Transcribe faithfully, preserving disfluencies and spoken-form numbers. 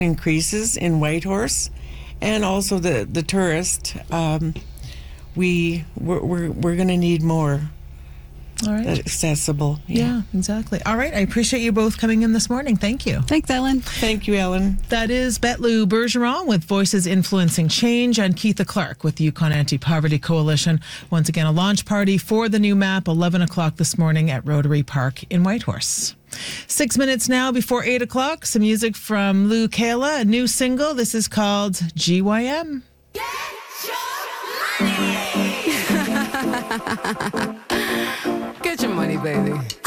increases in Whitehorse, and also the the tourist. Um, we we're we're, we're going to need more. All right. Accessible. Yeah. yeah, exactly. All right. I appreciate you both coming in this morning. Thank you. Thanks, Ellen. Thank you, Ellen. That is Betlou Bergeron with Voices Influencing Change, and Keitha Clark with the Yukon Anti-Poverty Coalition. Once again, a launch party for the new map, eleven o'clock this morning at Rotary Park in Whitehorse. Six minutes now before eight o'clock. Some music from Lou Kayla, a new single. This is called G Y M. Get your money. Get your money, baby.